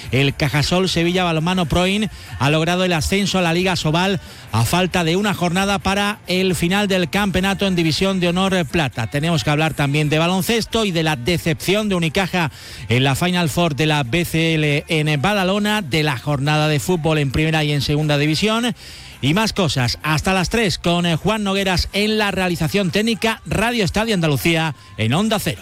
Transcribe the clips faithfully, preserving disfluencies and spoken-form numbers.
El Cajasol Sevilla Balonmano Proin ha logrado el ascenso a la Liga Sobal a falta de una jornada para el final del campeonato en División de Honor Plata. Tenemos que hablar también de baloncesto y de la decepción de Unicaja en la Final Four de la B C L en Badalona, de la jornada de fútbol en primera y en segunda división y más cosas. Hasta las tres con Juan Nogueras en la realización técnica. Radio Estadio Andalucía en Onda Cero.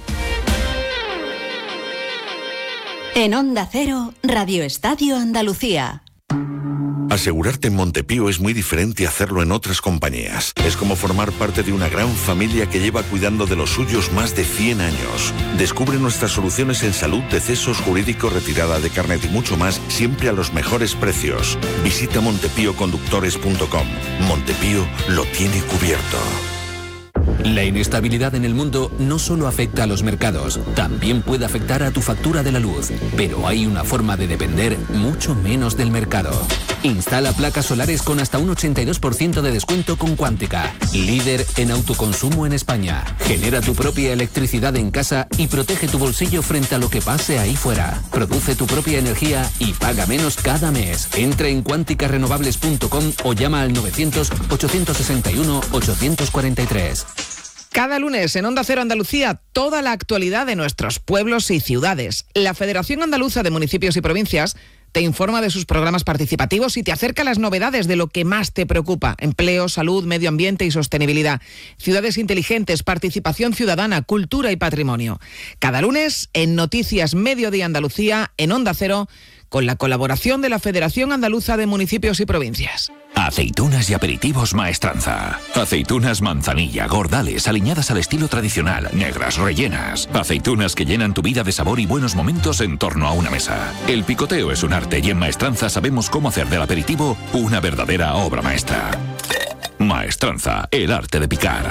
En Onda Cero, Radio Estadio Andalucía. Asegurarte en Montepío es muy diferente a hacerlo en otras compañías. Es como formar parte de una gran familia que lleva cuidando de los suyos más de cien años. Descubre nuestras soluciones en salud, decesos, jurídico, retirada de carnet y mucho más, siempre a los mejores precios. Visita montepío conductores punto com. Montepío lo tiene cubierto. La inestabilidad en el mundo no solo afecta a los mercados, también puede afectar a tu factura de la luz. Pero hay una forma de depender mucho menos del mercado. Instala placas solares con hasta un ochenta y dos por ciento de descuento con Cuántica, líder en autoconsumo en España. Genera tu propia electricidad en casa y protege tu bolsillo frente a lo que pase ahí fuera. Produce tu propia energía y paga menos cada mes. Entra en cuántica renovables punto com o llama al novecientos, ochocientos sesenta y uno, ochocientos cuarenta y tres. Cada lunes en Onda Cero Andalucía, toda la actualidad de nuestros pueblos y ciudades. La Federación Andaluza de Municipios y Provincias te informa de sus programas participativos y te acerca las novedades de lo que más te preocupa: empleo, salud, medio ambiente y sostenibilidad, ciudades inteligentes, participación ciudadana, cultura y patrimonio. Cada lunes en Noticias Mediodía Andalucía en Onda Cero, con la colaboración de la Federación Andaluza de Municipios y Provincias. Aceitunas y aperitivos Maestranza. Aceitunas manzanilla, gordales, aliñadas al estilo tradicional, negras, rellenas. Aceitunas que llenan tu vida de sabor y buenos momentos en torno a una mesa. El picoteo es un arte y en Maestranza sabemos cómo hacer del aperitivo una verdadera obra maestra. Maestranza, el arte de picar.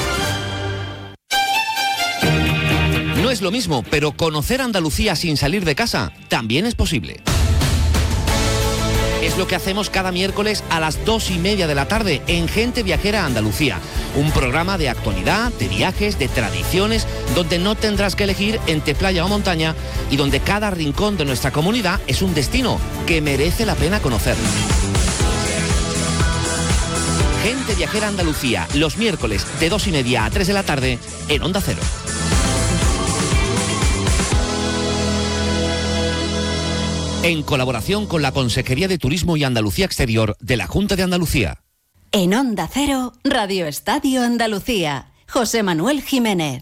No es lo mismo, pero conocer Andalucía sin salir de casa también es posible. Es lo que hacemos cada miércoles a las dos y media de la tarde en Gente Viajera Andalucía. Un programa de actualidad, de viajes, de tradiciones, donde no tendrás que elegir entre playa o montaña y donde cada rincón de nuestra comunidad es un destino que merece la pena conocer. Gente Viajera Andalucía, los miércoles de dos y media a tres de la tarde en Onda Cero. En colaboración con la Consejería de Turismo y Andalucía Exterior de la Junta de Andalucía. En Onda Cero, Radio Estadio Andalucía. José Manuel Jiménez.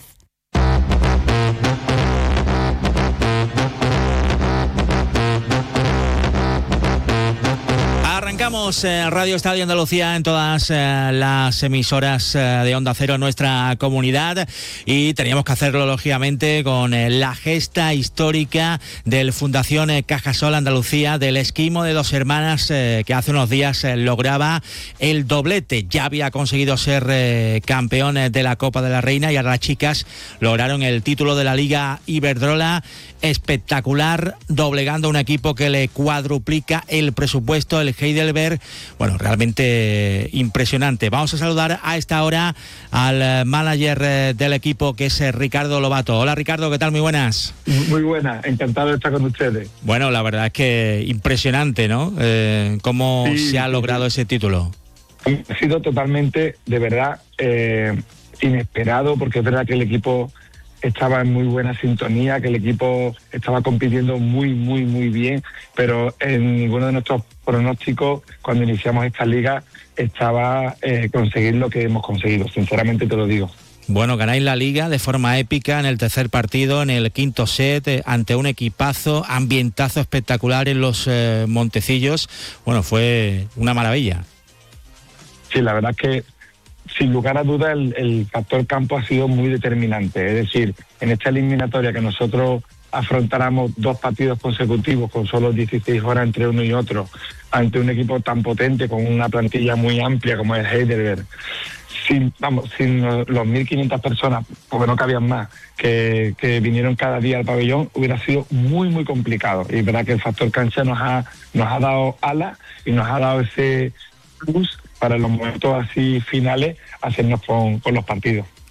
Arrancamos eh, Radio Estadio Andalucía en todas eh, las emisoras eh, de Onda Cero en nuestra comunidad, y teníamos que hacerlo lógicamente con eh, la gesta histórica del Fundación eh, Cajasol Andalucía, del esquimo de dos hermanas eh, que hace unos días eh, lograba el doblete. Ya había conseguido ser eh, campeón eh, de la Copa de la Reina, y ahora las chicas lograron el título de la Liga Iberdrola. Espectacular, doblegando un equipo que le cuadruplica el presupuesto, el Heidelberg. Bueno, realmente impresionante. Vamos a saludar a esta hora al manager del equipo, que es Ricardo Lobato. Hola Ricardo, ¿qué tal? Muy buenas. Muy buenas, encantado de estar con ustedes. Bueno, la verdad es que impresionante, ¿no? Eh, cómo sí, se ha logrado ese título. Ha sido totalmente, de verdad, eh, inesperado, porque es verdad que el equipo estaba en muy buena sintonía, que el equipo estaba compitiendo muy, muy, muy bien, pero en ninguno de nuestros pronósticos, cuando iniciamos esta liga, estaba eh, conseguir lo que hemos conseguido, sinceramente te lo digo. Bueno, ganáis la Liga de forma épica en el tercer partido, en el quinto set, eh, ante un equipazo, ambientazo espectacular en los eh, Montecillos. Bueno, fue una maravilla. Sí, la verdad es que sin lugar a duda el, el factor campo ha sido muy determinante. Es decir, en esta eliminatoria que nosotros afrontáramos dos partidos consecutivos con solo dieciséis horas entre uno y otro, ante un equipo tan potente, con una plantilla muy amplia como es Heidelberg, sin, vamos, sin los mil quinientas personas, porque no cabían más, que, que vinieron cada día al pabellón, hubiera sido muy, muy complicado. Y es verdad que el factor cancha nos ha, nos ha dado alas y nos ha dado ese plus para los momentos así finales, hacernos con, con los partidos.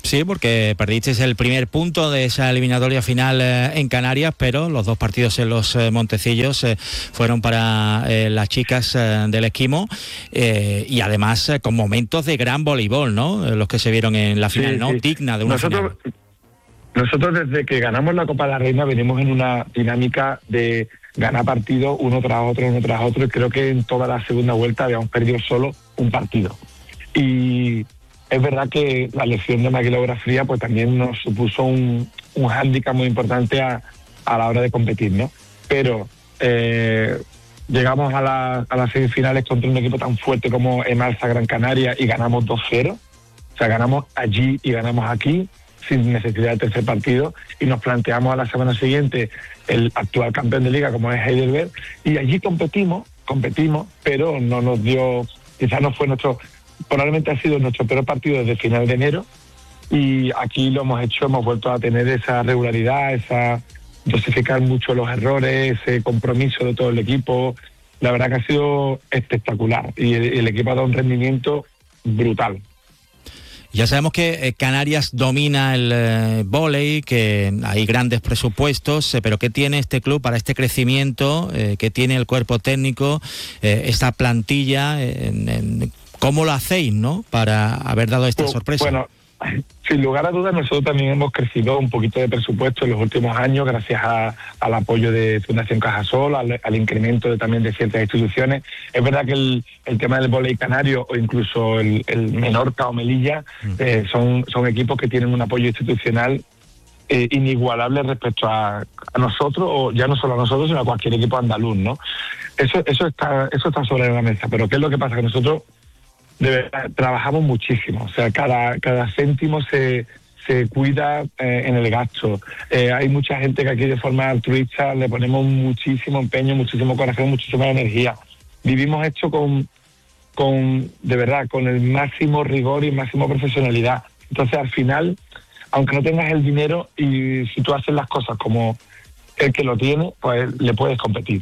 Sí, porque perdisteis el primer punto de esa eliminatoria final eh, en Canarias, pero los dos partidos en los eh, Montecillos eh, fueron para eh, las chicas eh, del esquimo eh, y además eh, con momentos de gran voleibol, ¿no? Eh, los que se vieron en la final, sí, ¿no? Sí. Digna de una nosotros, final. Nosotros desde que ganamos la Copa de la Reina venimos en una dinámica de ganar partidos uno tras otro, uno tras otro, y creo que en toda la segunda vuelta habíamos perdido solo un partido. Y es verdad que la lesión de Maguila Grafría pues también nos supuso un, un hándicap muy importante a, a la hora de competir, ¿no? Pero eh, llegamos a, la, a las semifinales contra un equipo tan fuerte como Emalsa Gran Canaria y ganamos dos cero. O sea, ganamos allí y ganamos aquí sin necesidad de tercer partido, y nos planteamos a la semana siguiente el actual campeón de liga como es Heidelberg, y allí competimos, competimos, pero no nos dio, quizás no fue nuestro... probablemente ha sido nuestro peor partido desde final de enero, y aquí lo hemos hecho, hemos vuelto a tener esa regularidad, esa dosificar mucho los errores, ese compromiso de todo el equipo. La verdad que ha sido espectacular y el, el equipo ha dado un rendimiento brutal. Ya sabemos que Canarias domina el eh, vóley, que hay grandes presupuestos, eh, pero ¿qué tiene este club para este crecimiento? Eh, ¿Qué tiene el cuerpo técnico, eh, esta plantilla? Eh, en, en, ¿Cómo lo hacéis, no, para haber dado esta pues, sorpresa? Bueno, sin lugar a dudas, nosotros también hemos crecido un poquito de presupuesto en los últimos años gracias a, al apoyo de Fundación Cajasol, al, al incremento de, también de ciertas instituciones. Es verdad que el, el tema del vóley canario o incluso el, el Menorca o Melilla mm. eh, son, son equipos que tienen un apoyo institucional eh, inigualable respecto a, a nosotros, o ya no solo a nosotros, sino a cualquier equipo andaluz, ¿no? Eso, eso, está, eso está sobre la mesa, pero ¿qué es lo que pasa? Que nosotros de verdad trabajamos muchísimo, o sea, cada cada céntimo se se cuida eh, en el gasto. Eh, hay mucha gente que aquí de forma altruista le ponemos muchísimo empeño, muchísimo corazón, muchísima energía. Vivimos esto con con de verdad con el máximo rigor y máximo profesionalidad. Entonces, al final, aunque no tengas el dinero, y si tú haces las cosas como el que lo tiene, pues le puedes competir.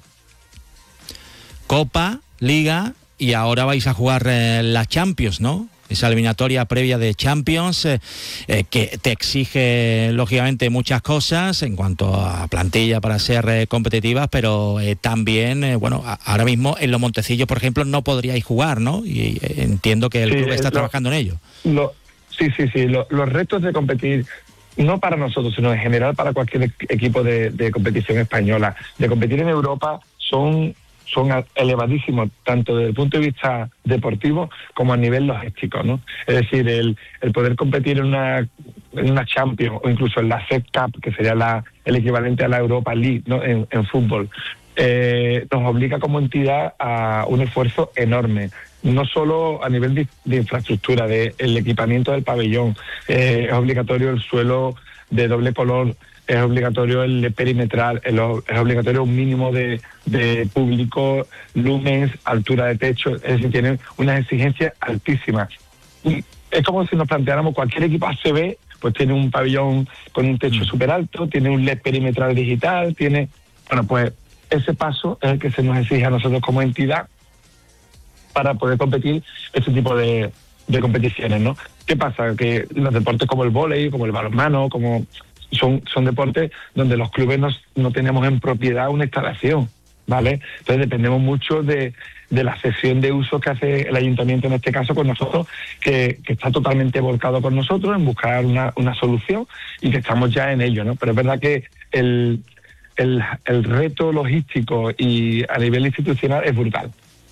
Copa, Liga, y ahora vais a jugar eh, la Champions, ¿no? Esa eliminatoria previa de Champions eh, eh, que te exige, lógicamente, muchas cosas en cuanto a plantilla para ser eh, competitivas, pero eh, también, eh, bueno, a, ahora mismo en los Montecillos, por ejemplo, no podríais jugar, ¿no? Y eh, entiendo que el sí, club está lo, trabajando en ello. Lo, sí, sí, sí. Lo, los retos de competir, no para nosotros, sino en general para cualquier equipo de, de competición española, de competir en Europa, son... son elevadísimos, tanto desde el punto de vista deportivo como a nivel logístico, ¿no? Es decir, el, el poder competir en una, en una Champions o incluso en la Fed Cup, que sería la, el equivalente a la Europa League, ¿no? en, en fútbol, eh, nos obliga como entidad a un esfuerzo enorme, no solo a nivel de, de infraestructura, de el equipamiento del pabellón, eh, es obligatorio el suelo de doble color, es obligatorio el perimetral, es obligatorio un mínimo de, de público, lumens, altura de techo, es decir, tienen unas exigencias altísimas. Es como si nos planteáramos cualquier equipo A C B, pues tiene un pabellón con un techo súper alto, tiene un L E D perimetral digital, tiene... Bueno, pues ese paso es el que se nos exige a nosotros como entidad para poder competir este tipo de, de competiciones, ¿no? ¿Qué pasa? Que los deportes como el vóley, como el balonmano, como... Son, son deportes donde los clubes no, no tenemos en propiedad una instalación, ¿vale? Entonces dependemos mucho de, de la cesión de uso que hace el ayuntamiento, en este caso con nosotros, que, que está totalmente volcado con nosotros en buscar una, una solución, y que estamos ya en ello, ¿no? Pero es verdad que el, el, el reto logístico y a nivel institucional es brutal.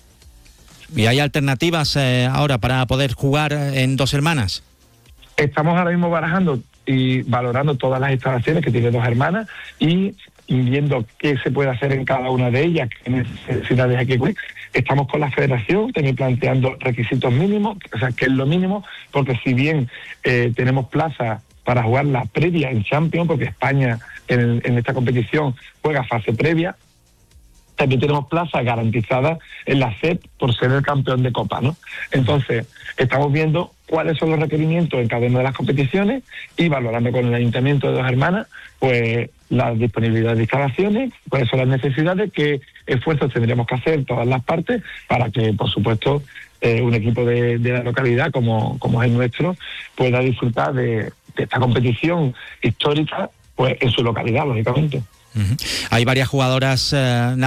¿Y hay alternativas eh, ahora para poder jugar en Dos Hermanas? Estamos ahora mismo barajando y valorando todas las instalaciones que tiene Dos Hermanas y, y viendo qué se puede hacer en cada una de ellas, qué necesidades hay que cubrir. Estamos con la federación también planteando requisitos mínimos, o sea, que es lo mínimo, porque si bien eh, tenemos plazas para jugar la previa en Champions, porque España en, en esta competición juega fase previa, también tenemos plazas garantizadas en la C E P por ser el campeón de Copa, ¿no? Entonces, estamos viendo cuáles son los requerimientos en cada una de las competiciones y valorando con el Ayuntamiento de Dos Hermanas, pues la disponibilidad de instalaciones, cuáles son las necesidades, qué esfuerzos tendríamos que hacer todas las partes para que, por supuesto, eh, un equipo de, de la localidad como, como es el nuestro pueda disfrutar de, de esta competición histórica, pues en su localidad, lógicamente. Uh-huh. Hay varias jugadoras eh,